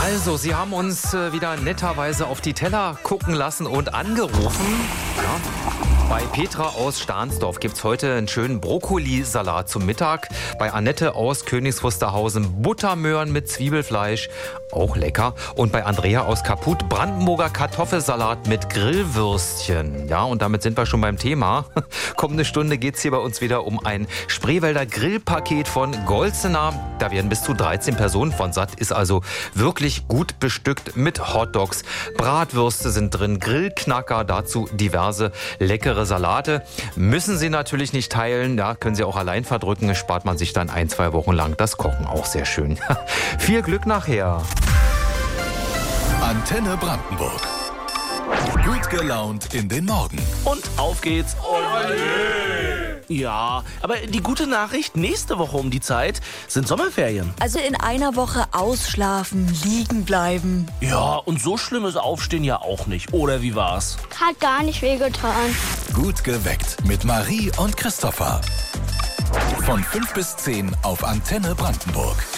Also, Sie haben uns wieder netterweise auf die Teller gucken lassen und angerufen. Ja. Bei Petra aus Stahnsdorf gibt es heute einen schönen Brokkolisalat zum Mittag. Bei Annette aus Königs Wusterhausen Buttermöhren mit Zwiebelfleisch, auch lecker. Und bei Andrea aus Kaput Brandenburger Kartoffelsalat mit Grillwürstchen. Ja, und damit sind wir schon beim Thema. Kommende Stunde geht es hier bei uns wieder um ein Spreewälder Grillpaket von Golzener. Da werden bis zu 13 Personen von satt. Ist also wirklich gut bestückt mit Hotdogs. Bratwürste sind drin, Grillknacker, dazu diverse leckere Salate. Müssen Sie natürlich nicht teilen, ja, können Sie auch allein verdrücken. Spart man sich dann 1-2 Wochen lang das Kochen, auch sehr schön. Viel Glück nachher. Antenne Brandenburg. Gut gelaunt in den Morgen. Und auf geht's. Ja, aber die gute Nachricht, nächste Woche um die Zeit sind Sommerferien. Also in einer Woche ausschlafen, liegen bleiben. Ja, und so schlimm ist Aufstehen ja auch nicht. Oder wie war's? Hat gar nicht wehgetan. Gut geweckt mit Marie und Christopher. Von 5 bis 10 auf Antenne Brandenburg.